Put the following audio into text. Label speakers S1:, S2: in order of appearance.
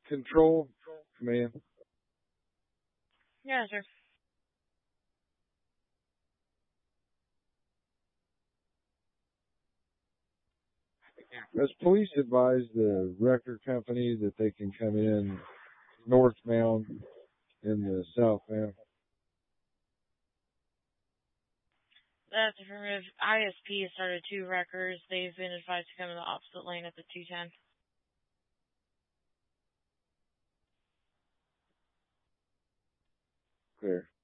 S1: Control, command.
S2: Yeah, sir.
S1: Has police advised the wrecker company that they can come in northbound in the southbound?
S2: That's affirmative. ISP has started 2 wreckers. They've been advised to come in the opposite lane at the 210.
S1: Clear.